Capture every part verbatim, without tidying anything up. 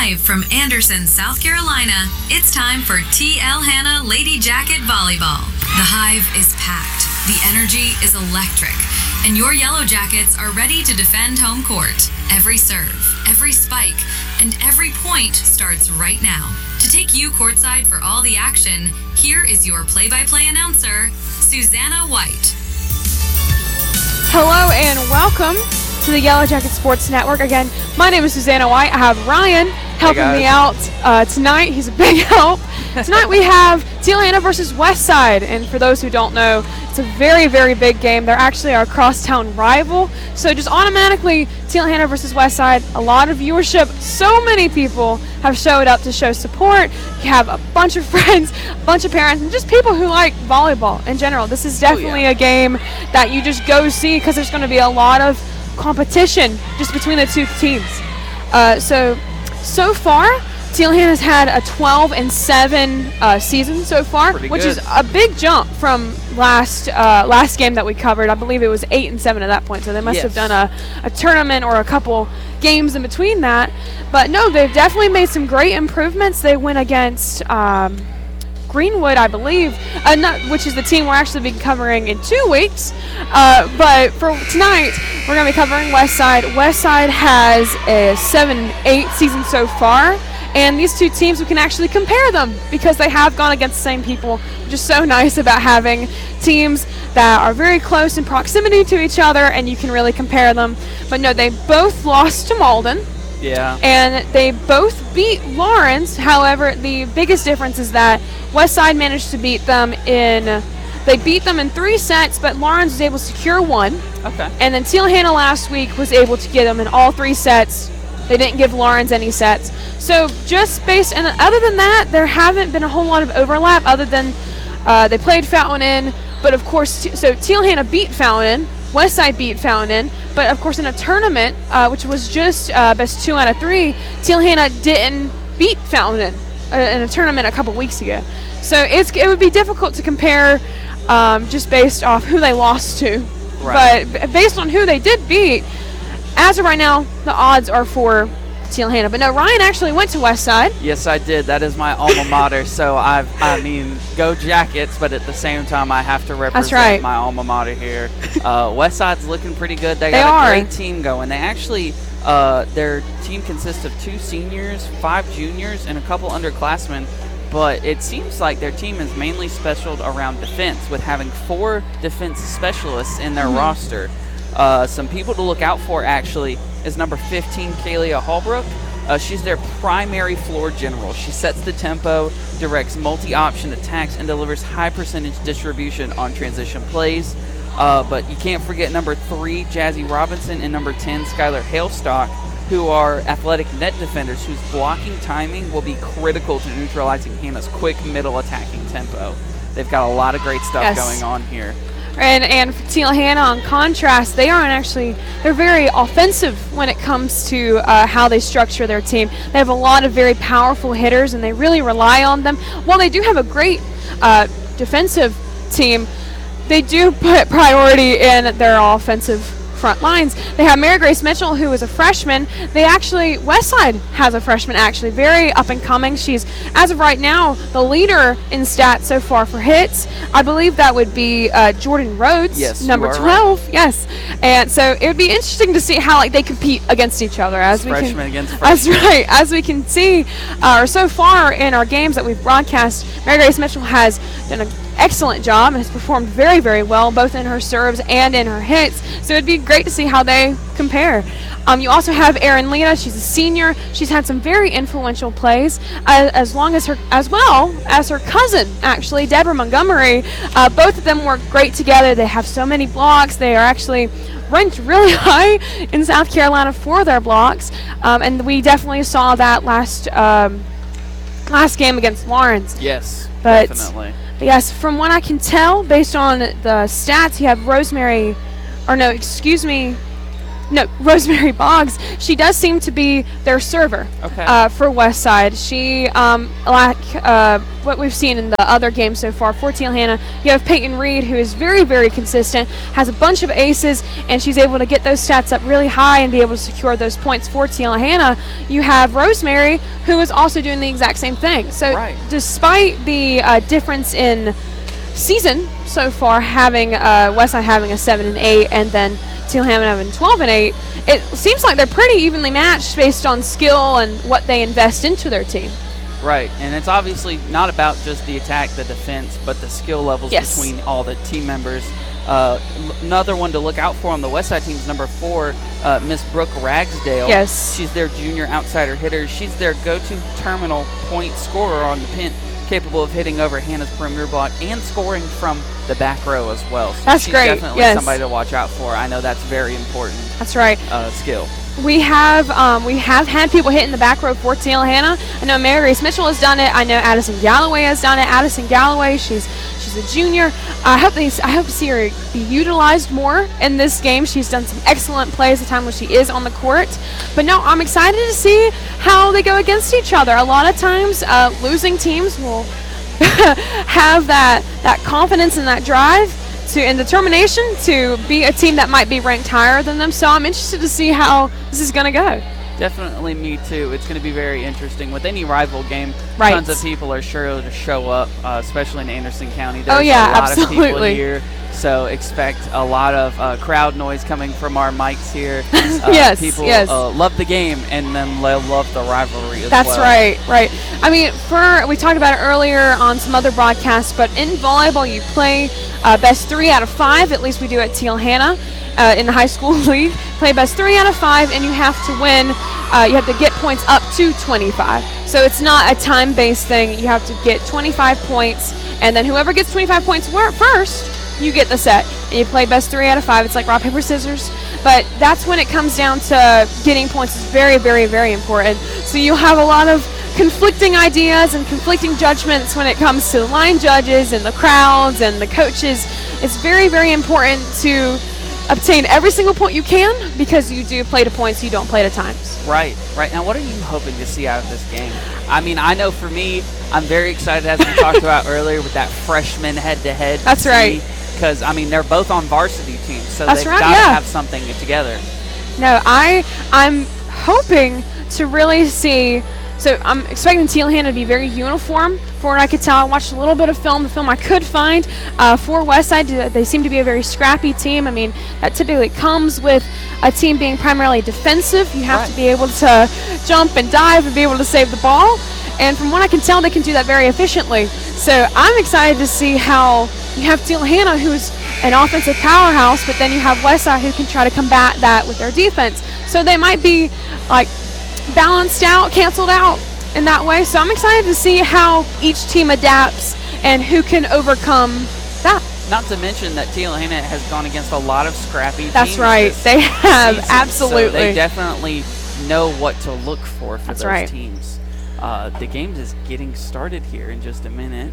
Live from Anderson, South Carolina, it's time for T L Hanna Lady Jacket Volleyball. The Hive is packed, the energy is electric, and your Yellow Jackets are ready to defend home court. Every serve, every spike, and every point starts right now. To take you courtside for all the action, here is your play-by-play announcer, Susanna White. Hello and welcome to the Yellow Jacket Sports Network. Again, my name is Susanna White. I have Ryan helping hey me out uh, tonight. He's a big help. Tonight we have T L Hanna versus Westside, and for those who don't know, it's a very, very big game. They're actually our crosstown rival, so just automatically T L Hanna versus Westside, a lot of viewership. So many people have showed up to show support. You have a bunch of friends, a bunch of parents, and just people who like volleyball in general. This is definitely oh, yeah. a game that you just go see because there's going to be a lot of competition just between the two teams. Uh, so, so far, T L Hanna has had a twelve and seven uh, season so far, Pretty which good. is a big jump from last uh, last game that we covered. I believe it was eight and seven at that point, so they must yes. have done a, a tournament or a couple games in between that. But no, they've definitely made some great improvements. They went against um, Greenwood, I believe, uh, not, which is the team we're actually be covering in two weeks. Uh, but for tonight, we're going to be covering Westside. Westside has a seven eight season so far. And these two teams, we can actually compare them because they have gone against the same people, which is so nice about having teams that are very close in proximity to each other and you can really compare them. But no, they both lost to Malden. Yeah. And they both beat Lawrence. However, the biggest difference is that Westside managed to beat them in, they beat them in three sets, but Lawrence was able to secure one. Okay. And then T L Hanna last week was able to get them in all three sets. They didn't give Lawrence any sets. So just based, and other than that, there haven't been a whole lot of overlap other than uh, they played Fountain, but of course, t- so T L Hanna beat Fountain, Westside beat Fountain, but of course in a tournament, uh, which was just uh, best two out of three, T L Hanna didn't beat Fountain uh, in a tournament a couple weeks ago. So it's it would be difficult to compare um, just based off who they lost to. Right. But b- based on who they did beat, as of right now, the odds are for T L Hanna. But no, Ryan actually went to Westside. Yes, I did. That is my alma mater. So I've, I mean, go Jackets, but at the same time, I have to represent right. my alma mater here. Uh, Westside's looking pretty good. They, They got are. a great team going. They actually, uh, their team consists of two seniors, five juniors, and a couple underclassmen. But it seems like their team is mainly specialed around defense, with having four defense specialists in their mm-hmm. roster. Uh, some people to look out for, actually, is number fifteen, Kalia Hallbrook. Uh, she's their primary floor general. She sets the tempo, directs multi-option attacks, and delivers high-percentage distribution on transition plays. Uh, but you can't forget number three, Jazzy Robinson, and number ten, Skylar Hailstock, who are athletic net defenders whose blocking timing will be critical to neutralizing Hanna's quick middle attacking tempo. They've got a lot of great stuff Yes. going on here. And and for T L Hanna, on contrast, they aren't actually, they're very offensive when it comes to uh, how they structure their team. They have a lot of very powerful hitters, and they really rely on them. While they do have a great uh, defensive team, they do put priority in their offensive front lines. They have Mary Grace Mitchell, who is a freshman. They actually, Westside has a freshman, actually, very up and coming. She's, as of right now, the leader in stats so far for hits. I believe that would be uh, Jordan Rhodes, yes, number twelve. Right. Yes, and so it would be interesting to see how like they compete against each other as we freshman can. Against freshman. That's right. As we can see, uh, or so far in our games that we've broadcast, Mary Grace Mitchell has done an excellent job and has performed very, very well, both in her serves and in her hits. So it'd be great to see how they compare. Um, you also have Erin Lena. She's a senior. She's had some very influential plays, uh, as long as her, as well as her cousin, actually, Deborah Montgomery. Uh, both of them work great together. They have so many blocks. They are actually ranked really high in South Carolina for their blocks, um, and we definitely saw that last um, last game against Lawrence. Yes, but definitely. Yes, from what I can tell, based on the stats, you have Rosemary, or no, excuse me, no, Rosemary Boggs. She does seem to be their server Okay. uh, for Westside. She, um, like uh, what we've seen in the other games so far, for Teal Hannah, you have Peyton Reed, who is very, very consistent, has a bunch of aces, and she's able to get those stats up really high and be able to secure those points for Teal Hannah. You have Rosemary, who is also doing the exact same thing. So Right. despite the uh, difference in season so far, having uh, Westside having a seven and eight, and then Teal Hannah having twelve and eight, it seems like they're pretty evenly matched based on skill and what they invest into their team. Right, and it's obviously not about just the attack, the defense, but the skill levels Yes. between all the team members. Uh, l- another one to look out for on the Westside team is number four, uh, Miss Brooke Ragsdale. Yes. She's their junior outsider hitter. She's their go-to terminal point scorer on the pin, capable of hitting over Hannah's perimeter block and scoring from the back row as well. So That's she's great, definitely yes. somebody to watch out for. I know that's very important That's right. uh, skill. We have um, we have had people hit in the back row for Teal Hannah. I know Mary Grace Mitchell has done it. I know Addison Galloway has done it. Addison Galloway, she's she's a junior. I hope they I hope to see her be utilized more in this game. She's done some excellent plays the time when she is on the court. But no, I'm excited to see how they go against each other. A lot of times, uh, losing teams will have that that confidence and that drive to and determination to be a team that might be ranked higher than them. So I'm interested to see how this is going to go. Definitely me too. It's going to be very interesting. With any rival game, Right. tons of people are sure to show up, uh, especially in Anderson County. There's Oh, yeah, a lot of people absolutely. here, so expect a lot of uh, crowd noise coming from our mics here. Uh, Yes, people yes. Uh, love the game, and then they'll love the rivalry as That's well. right, right. I mean, for we talked about it earlier on some other broadcasts, but in volleyball you play uh, best three out of five. At least we do at Teal Hannah uh, in the high school league. Play best three out of five, and you have to win. Uh, you have to get points up to twenty-five. So it's not a time-based thing. You have to get twenty-five points, and then whoever gets twenty-five points wor- first, you get the set. And you play best three out of five. It's like rock, paper, scissors. But that's when it comes down to getting points. Is very, very, very important. So you'll have a lot of conflicting ideas and conflicting judgments when it comes to the line judges and the crowds and the coaches. It's very, very important to obtain every single point you can, because you do play to points, you don't play to times. Right, right. Now, what are you hoping to see out of this game? I mean, I know for me, I'm very excited, as we talked about earlier, with that freshman head-to-head. That's right. Because, I mean, they're both on varsity teams, so That's they've right, got to yeah. have something together. No, I I'm hoping to really see. So I'm expecting Teal Hannah to be very uniform. For what I could tell, I watched a little bit of film, the film I could find uh, for Westside. They seem to be a very scrappy team. I mean, that typically comes with a team being primarily defensive. You have Right. to be able to jump and dive and be able to save the ball. And from what I can tell, they can do that very efficiently. So I'm excited to see how you have Teal Hannah, who's an offensive powerhouse, but then you have Westside, who can try to combat that with their defense. So they might be like balanced out, canceled out in that way. So I'm excited to see how each team adapts and who can overcome that. Not to mention that Teal Hannah has gone against a lot of scrappy That's teams right. this They have, season, absolutely. So they definitely know what to look for for That's those right. teams. Uh, the game is getting started here in just a minute.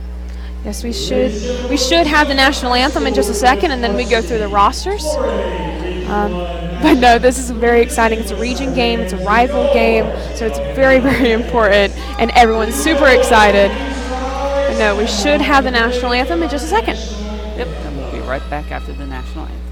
Yes, we should. We should have the national anthem in just a second, and then we go through the rosters. Um, but no, this is very exciting. It's a region game. It's a rival game, so it's very, very important, and everyone's super excited. But no, we should have the national anthem in just a second. Yep, and we'll be right back after the national anthem.